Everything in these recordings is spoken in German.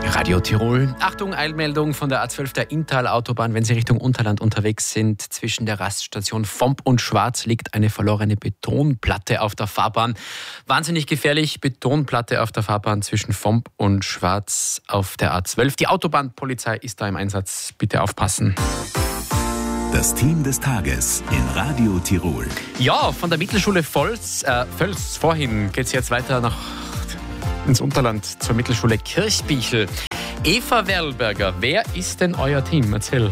Radio Tirol. Achtung, Eilmeldung von der A12 der Inntal-Autobahn. Wenn Sie Richtung Unterland unterwegs sind, zwischen der Raststation Vomp und Schwarz liegt eine verlorene Betonplatte auf der Fahrbahn. Wahnsinnig gefährlich, Betonplatte auf der Fahrbahn zwischen Vomp und Schwarz auf der A12. Die Autobahnpolizei ist da im Einsatz. Bitte aufpassen. Das Team des Tages in Radio Tirol. Ja, von der Mittelschule Völs vorhin geht es jetzt weiter ins Unterland zur Mittelschule Kirchbichel. Eva Werlberger, wer ist denn euer Team? Erzähl.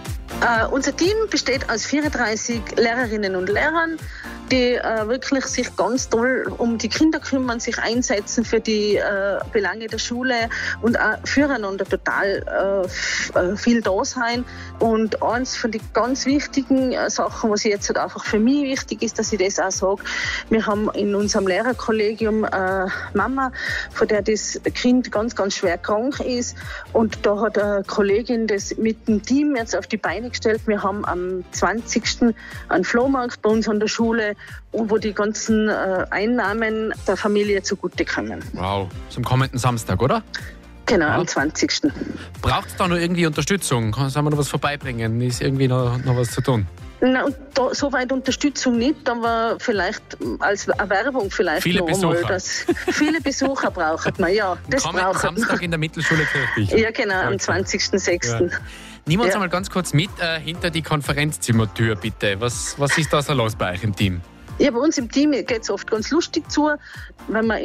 Unser Team besteht aus 34 Lehrerinnen und Lehrern, die wirklich sich ganz toll um die Kinder kümmern, sich einsetzen für die Belange der Schule und auch füreinander total viel da sein. Und eins von den ganz wichtigen Sachen, was jetzt halt einfach für mich wichtig ist, dass ich das auch sage, wir haben in unserem Lehrerkollegium Mama, von der das Kind ganz, ganz schwer krank ist. Und da hat eine Kollegin das mit dem Team jetzt auf die Beine gestellt. Wir haben am 20. einen Flohmarkt bei uns an der Schule, wo die ganzen Einnahmen der Familie zugutekommen. Wow, zum kommenden Samstag, oder? Genau, ja. Am 20. Braucht es da noch irgendwie Unterstützung? Sollen wir noch was vorbeibringen? Ist irgendwie noch was zu tun? Na, und da, soweit Unterstützung nicht, aber vielleicht als Werbung vielleicht viele noch Besucher. einmal, dass viele Besucher braucht man, ja. Das kommenden Samstag in der Mittelschule Kirchbichel. Ja, genau, am 20.06. Ja. Nimm uns einmal ganz kurz mit hinter die Konferenzzimmertür, bitte. Was ist da so los bei euch im Team? Ja, bei uns im Team geht es oft ganz lustig zu. Wenn man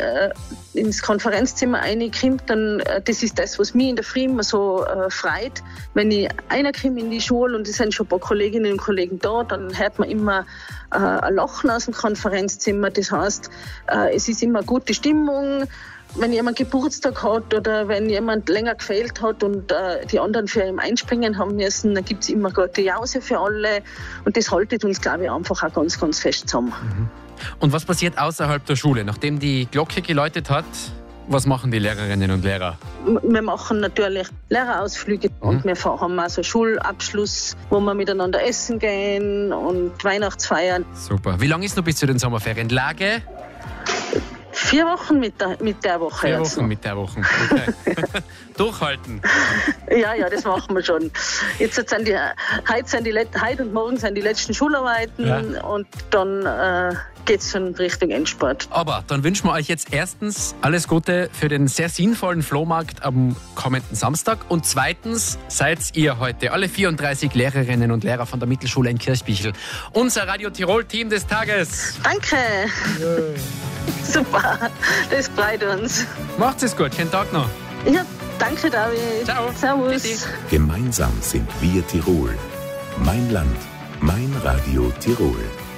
ins Konferenzzimmer reinkommt, dann das ist das, was mich in der Früh immer so freut. Wenn ich reinkomme in die Schule und es sind schon ein paar Kolleginnen und Kollegen da, dann hört man immer ein Lachen aus dem Konferenzzimmer. Das heißt, es ist immer eine gute Stimmung. Wenn jemand Geburtstag hat oder wenn jemand länger gefehlt hat und die anderen für ihn einspringen haben müssen, dann gibt es immer gute Jause für alle. Und das haltet uns, glaube ich, einfach auch ganz, ganz fest zusammen. Und was passiert außerhalb der Schule? Nachdem die Glocke geläutet hat, was machen die Lehrerinnen und Lehrer? Wir machen natürlich Lehrerausflüge und wir haben auch so Schulabschluss, wo wir miteinander essen gehen und Weihnachtsfeiern. Super. Wie lange ist noch bis zu den Sommerferien? Lage? 4 Wochen mit der Woche. 4 Wochen mit der Woche. Okay. Durchhalten. Ja, das machen wir schon. Heute und morgen sind die letzten Schularbeiten und dann geht es schon Richtung Endspurt. Aber dann wünschen wir euch jetzt erstens alles Gute für den sehr sinnvollen Flohmarkt am kommenden Samstag und zweitens seid ihr heute alle 34 Lehrerinnen und Lehrer von der Mittelschule in Kirchbichel unser Radio Tirol Team des Tages. Danke. Yeah. Super, das freut uns. Macht's es gut, schönen Tag noch. Ja, danke David. Ciao. Servus. Bitte. Gemeinsam sind wir Tirol. Mein Land, mein Radio Tirol.